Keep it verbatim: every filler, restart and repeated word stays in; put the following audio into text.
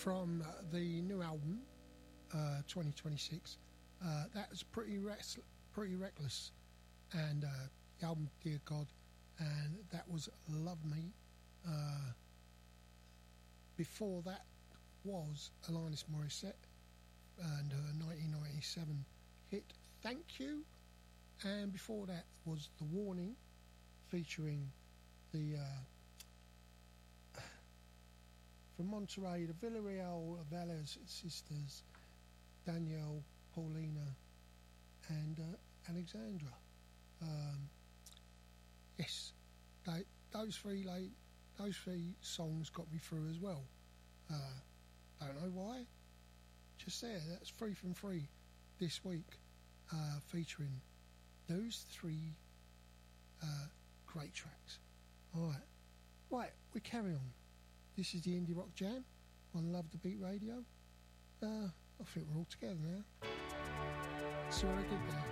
from uh, the new album, uh, twenty twenty-six. Uh, that was pretty, res- pretty reckless, and uh, the album Dear God, and that was Love Me. Uh, before that was Alanis Morissette and her nineteen ninety-seven hit Thank You, and before that was The Warning featuring the uh, from Monterey, the Villarreal Velez sisters, Danielle, Paulina and uh, Alexandra. Um, yes, they, those three late, those three songs got me through as well. Uh, don't know why. Just there, that's three from three this week, uh, featuring those three uh, great tracks. All right, right, we carry on. This is the Indie Rock Jam on Love the Beat Radio. Uh, I think we're all together now. See what I did there.